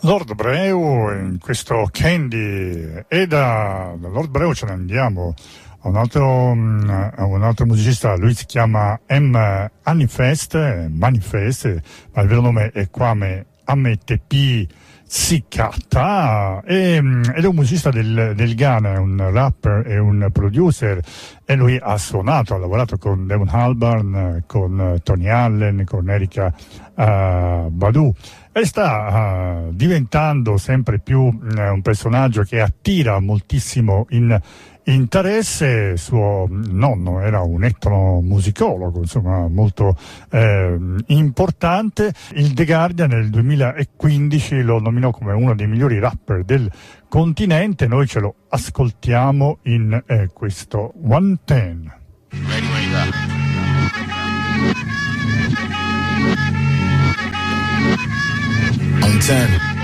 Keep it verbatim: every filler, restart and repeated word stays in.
Lord Breu in questo Candy, e da, da Lord Breu ce ne andiamo a un altro, a un altro musicista. Lui si chiama M. Manifest, Manifest, ma il vero nome è Kwame Ametepi Tsikata, e, ed è un musicista del, del Ghana, è un rapper e un producer, e lui ha suonato, ha lavorato con Damon Albarn, con Tony Allen, con Erykah uh, Badu, e sta uh, diventando sempre più uh, un personaggio che attira moltissimo in interesse. Suo nonno era un etnomusicologo, insomma molto eh, importante. Il The Guardian nel duemilaquindici lo nominò come uno dei migliori rapper del continente. Noi ce lo ascoltiamo in eh, questo One Ten. Ready when you go. On ten.